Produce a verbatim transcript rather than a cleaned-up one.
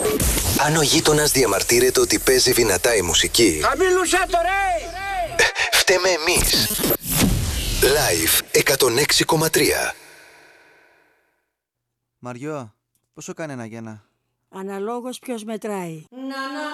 Αν ο γείτονας διαμαρτύρεται ότι παίζει δυνατά η μουσική, χαμήλωσέ το ρε! φταίμε εμείς. Live εκατόν έξι κόμμα τρία. Μαριό, πόσο κάνει ένα γένα? Αναλόγως ποιος μετράει.